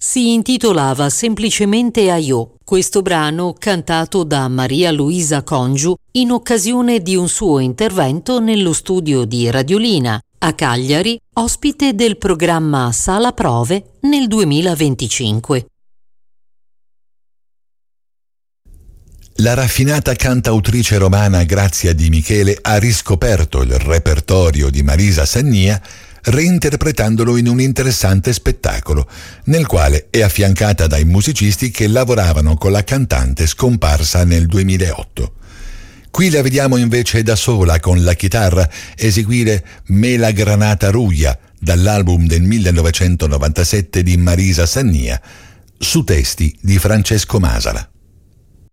si intitolava semplicemente Aio. Questo brano cantato da Maria Luisa Congiu in occasione di un suo intervento nello studio di Radiolina a Cagliari, ospite del programma Sala Prove nel 2025. La raffinata cantautrice romana Grazia Di Michele ha riscoperto il repertorio di Marisa Sannia reinterpretandolo in un interessante spettacolo, nel quale è affiancata dai musicisti che lavoravano con la cantante scomparsa nel 2008. Qui la vediamo invece da sola con la chitarra eseguire Me la granata ruglia dall'album del 1997 di Marisa Sannia, su testi di Francesco Masala.